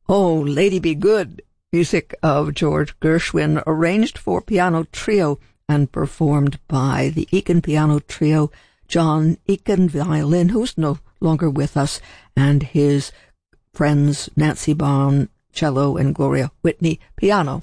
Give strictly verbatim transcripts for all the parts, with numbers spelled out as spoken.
Oh, Lady Be Good, music of George Gershwin, arranged for piano trio and performed by the Eakin Piano Trio, John Eakin violin, who's no longer with us, and his friends Nancy Bond, cello, and Gloria Whitney, piano.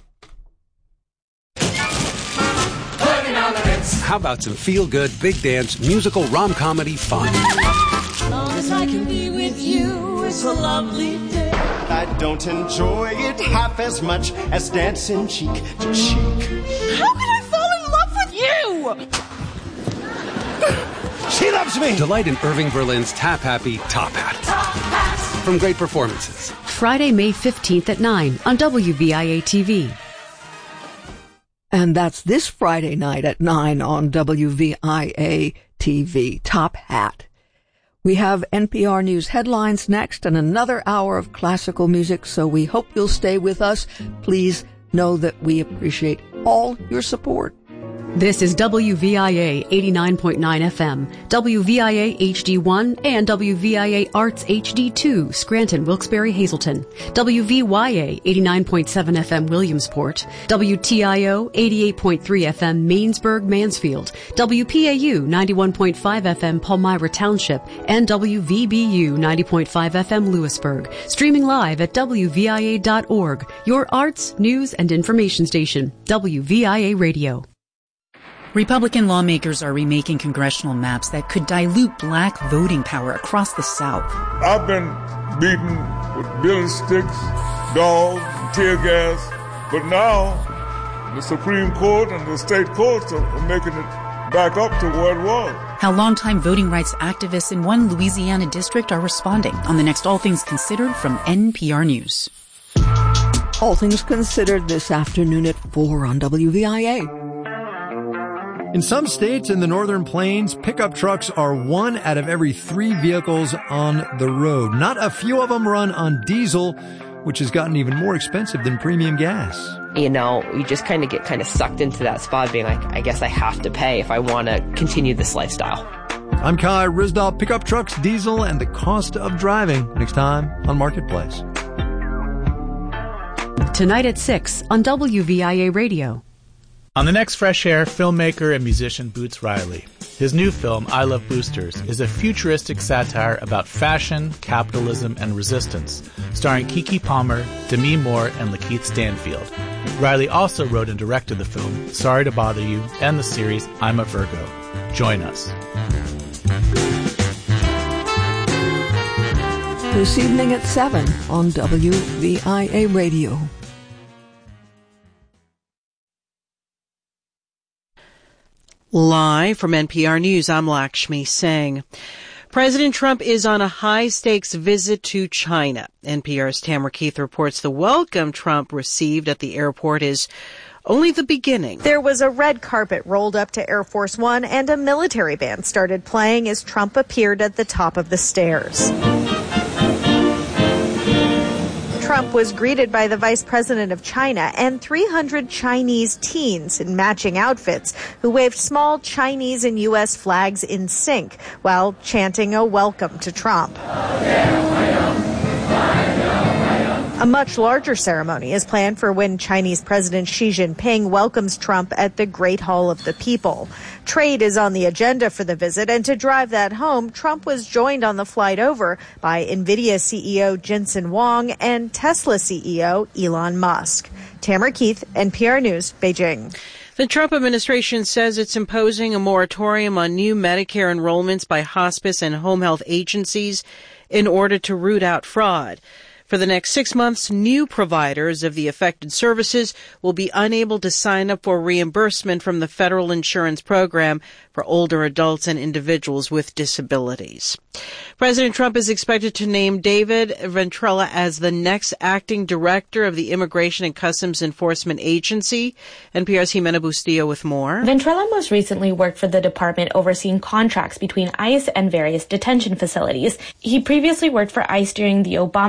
How about some feel-good, big dance, musical rom-comedy fun? As long as I can be with you, it's a lovely day. I don't enjoy it half as much as dancing cheek to cheek. How can I fall in love with you? She loves me! Delight in Irving Berlin's Tap Happy Top Hat. Top hat. From great performances. Friday, May fifteenth at nine on W V I A T V. And that's this Friday night at nine on W V I A T V, Top Hat. We have N P R News headlines next and another hour of classical music, so we hope you'll stay with us. Please know that we appreciate all your support. This is W V I A eighty-nine point nine F M, W V I A H D one, and W V I A Arts H D two, Scranton, Wilkes-Barre, Hazleton, W V Y A eighty-nine point seven F M, Williamsport, W T I O eighty-eight point three F M, Mainsburg, Mansfield, W P A U ninety-one point five F M, Palmyra Township, and W V B U ninety point five F M, Lewisburg. Streaming live at W V I A dot org, your arts, news, and information station, W V I A Radio. Republican lawmakers are remaking congressional maps that could dilute black voting power across the South. I've been beaten with billy sticks, dogs, and tear gas, but now the Supreme Court and the state courts are making it back up to where it was. How longtime voting rights activists in one Louisiana district are responding on the next All Things Considered from N P R News. All Things Considered this afternoon at four on W V I A. In some states in the northern plains, pickup trucks are one out of every three vehicles on the road. Not a few of them run on diesel, which has gotten even more expensive than premium gas. You know, you just kind of get kind of sucked into that spot being like, I guess I have to pay if I want to continue this lifestyle. I'm Kai Risdahl. Pickup trucks, diesel, and the cost of driving next time on Marketplace. Tonight at six on W V I A Radio. On the next Fresh Air, filmmaker and musician Boots Riley. His new film, I Love Boosters, is a futuristic satire about fashion, capitalism, and resistance, starring Keke Palmer, Demi Moore, and Lakeith Stanfield. Riley also wrote and directed the film Sorry to Bother You and the series I'm a Virgo. Join us. This evening at seven on W V I A Radio. Live from N P R News, I'm Lakshmi Singh. President Trump is on a high-stakes visit to China. N P R's Tamara Keith reports the welcome Trump received at the airport is only the beginning. There was a red carpet rolled up to Air Force One, and a military band started playing as Trump appeared at the top of the stairs. Trump was greeted by the vice president of China and three hundred Chinese teens in matching outfits who waved small Chinese and U S flags in sync while chanting a welcome to Trump. A much larger ceremony is planned for when Chinese President Xi Jinping welcomes Trump at the Great Hall of the People. Trade is on the agenda for the visit, and to drive that home, Trump was joined on the flight over by NVIDIA C E O Jensen Huang and Tesla C E O Elon Musk. Tamara Keith, N P R News, Beijing. The Trump administration says it's imposing a moratorium on new Medicare enrollments by hospice and home health agencies in order to root out fraud. For the next six months, new providers of the affected services will be unable to sign up for reimbursement from the federal insurance program for older adults and individuals with disabilities. President Trump is expected to name David Ventrella as the next acting director of the Immigration and Customs Enforcement Agency. N P R's Jimena Bustillo with more. Ventrella most recently worked for the department overseeing contracts between ICE and various detention facilities. He previously worked for ICE during the Obama and George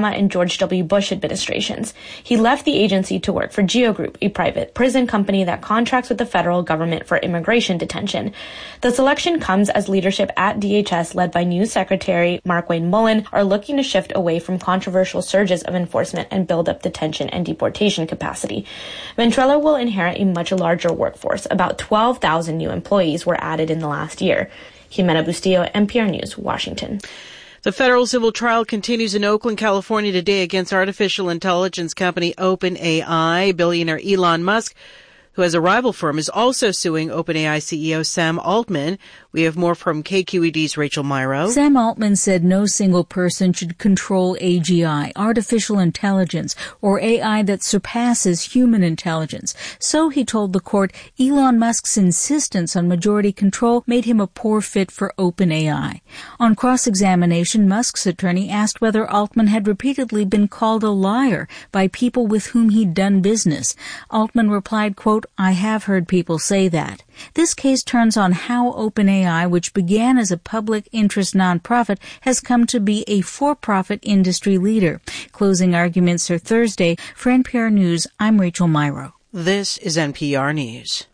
George W. Bush administrations. He left the agency to work for Geo Group, a private prison company that contracts with the federal government for immigration detention. The selection comes as leadership at D H S, led by new Secretary Markwayne Mullin, are looking to shift away from controversial surges of enforcement and build up detention and deportation capacity. Ventrella will inherit a much larger workforce. About twelve thousand new employees were added in the last year. Jimena Bustillo, N P R News, Washington. The federal civil trial continues in Oakland, California today against artificial intelligence company OpenAI. Billionaire Elon Musk, who has a rival firm, is also suing OpenAI C E O Sam Altman. We have more from K Q E D's Rachel Myrow. Sam Altman said no single person should control A G I, artificial intelligence, or A I that surpasses human intelligence. So, he told the court, Elon Musk's insistence on majority control made him a poor fit for OpenAI. On cross-examination, Musk's attorney asked whether Altman had repeatedly been called a liar by people with whom he'd done business. Altman replied, quote, I have heard people say that. This case turns on how OpenAI, which began as a public interest nonprofit, has come to be a for-profit industry leader. Closing arguments are Thursday. For N P R News, I'm Rachel Myrow. This is N P R News.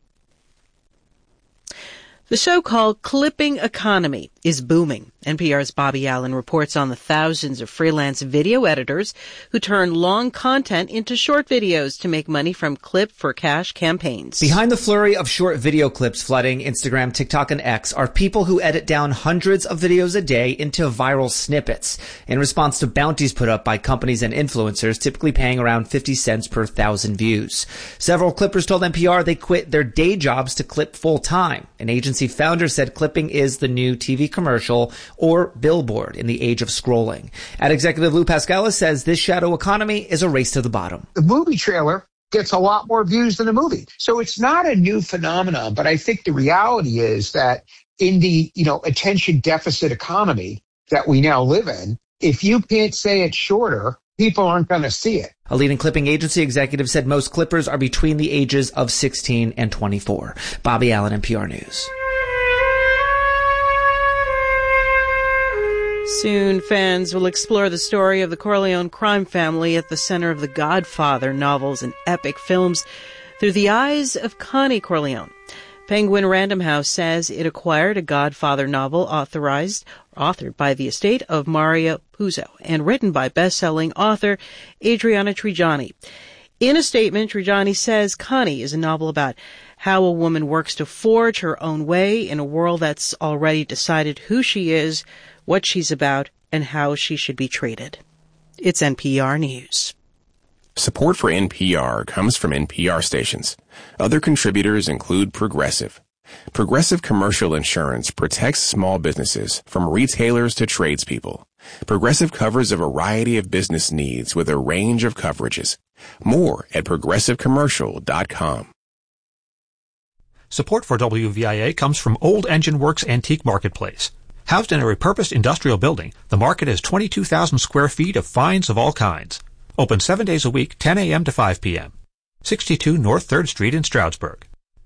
The so-called clipping economy is booming. N P R's Bobby Allen reports on the thousands of freelance video editors who turn long content into short videos to make money from clip for cash campaigns. Behind the flurry of short video clips flooding Instagram, TikTok, and X are people who edit down hundreds of videos a day into viral snippets in response to bounties put up by companies and influencers, typically paying around fifty cents per thousand views. Several clippers told N P R they quit their day jobs to clip full-time. An agency founder said clipping is the new T V commercial or billboard in the age of scrolling. Ad executive Lou Pascalis says this shadow economy is a race to the bottom. The movie trailer gets a lot more views than the movie. So it's not a new phenomenon, but I think the reality is that in the, you know, attention deficit economy that we now live in, if you can't say it shorter, people aren't going to see it. A leading clipping agency executive said most clippers are between the ages of sixteen and twenty-four. Bobby Allen, N P R News. Soon, fans will explore the story of the Corleone crime family at the center of the Godfather novels and epic films through the eyes of Connie Corleone. Penguin Random House says it acquired a Godfather novel authorized, authored by the estate of Mario Puzo and written by best-selling author Adriana Trigiani. In a statement, Trigiani says Connie is a novel about how a woman works to forge her own way in a world that's already decided who she is, what she's about, and how she should be treated. It's N P R News. Support for N P R comes from N P R stations. Other contributors include Progressive. Progressive Commercial Insurance protects small businesses from retailers to tradespeople. Progressive covers a variety of business needs with a range of coverages. More at progressive commercial dot com. Support for W V I A comes from Old Engine Works Antique Marketplace. Housed in a repurposed industrial building, the market has twenty-two thousand square feet of finds of all kinds. Open seven days a week, ten a.m. to five p.m. sixty-two North third Street in Stroudsburg.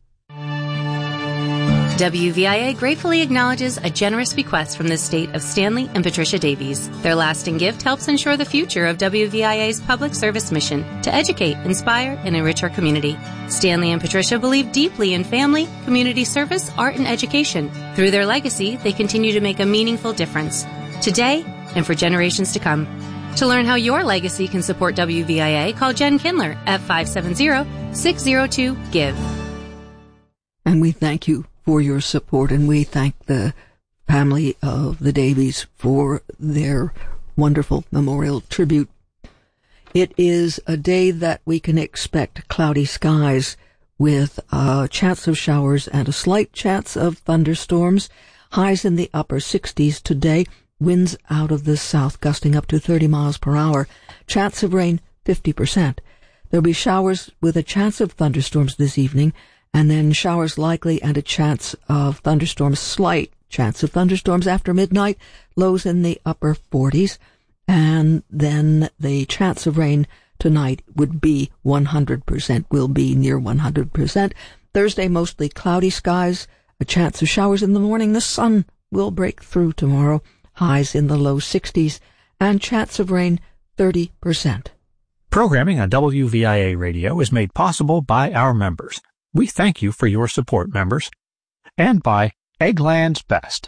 W V I A gratefully acknowledges a generous bequest from the estate of Stanley and Patricia Davies. Their lasting gift helps ensure the future of W V I A's public service mission to educate, inspire, and enrich our community. Stanley and Patricia believe deeply in family, community service, art, and education. Through their legacy, they continue to make a meaningful difference, today and for generations to come. To learn how your legacy can support W V I A, call Jen Kindler at five seven zero, six zero two, GIVE. And we thank you for your support, and we thank the family of the Davies for their wonderful memorial tribute. It is a day that we can expect cloudy skies with a chance of showers and a slight chance of thunderstorms. Highs in the upper sixties today. Winds out of the south gusting up to thirty miles per hour. Chance of rain fifty percent. There'll be showers with a chance of thunderstorms this evening, and then showers likely and a chance of thunderstorms, slight chance of thunderstorms after midnight, lows in the upper forties, and then the chance of rain tonight would be one hundred percent, will be near one hundred percent. Thursday, mostly cloudy skies, a chance of showers in the morning. The sun will break through tomorrow, highs in the low sixties, and chance of rain thirty percent. Programming on W V I A Radio is made possible by our members. We thank you for your support, members. And by Eggland's Best.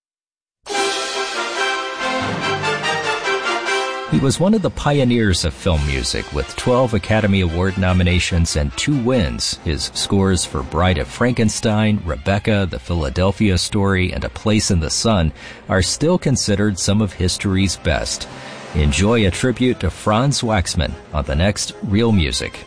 He was one of the pioneers of film music with twelve Academy Award nominations and two wins. His scores for Bride of Frankenstein, Rebecca, The Philadelphia Story, and A Place in the Sun are still considered some of history's best. Enjoy a tribute to Franz Waxman on the next Real Music.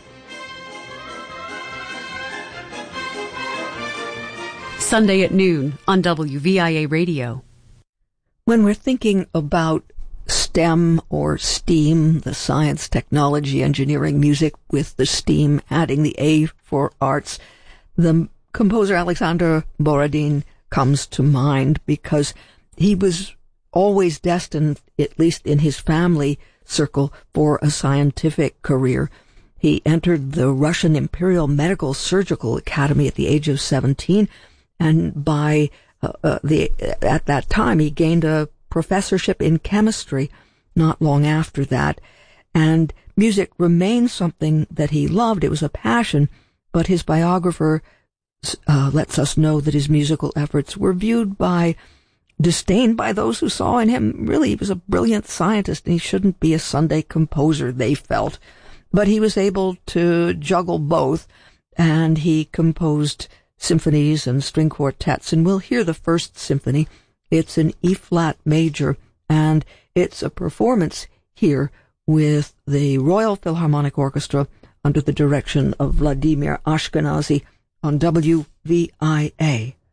Sunday at noon on W V I A Radio. When we're thinking about STEM or STEAM, the science, technology, engineering, music, with the STEAM adding the A for arts, the composer Alexander Borodin comes to mind because he was always destined, at least in his family circle, for a scientific career. He entered the Russian Imperial Medical Surgical Academy at the age of seventeen, and by uh, uh, the at that time he gained a professorship in chemistry not long after that. And music remained something that he loved. It was a passion, but his biographer uh, lets us know that his musical efforts were viewed by disdain by those who saw in him. Really, he was a brilliant scientist, and he shouldn't be a Sunday composer, they felt. But he was able to juggle both, and he composed symphonies and string quartets, and we'll hear the first symphony. It's an E-flat major, and it's a performance here with the Royal Philharmonic Orchestra under the direction of Vladimir Ashkenazy on W V I A.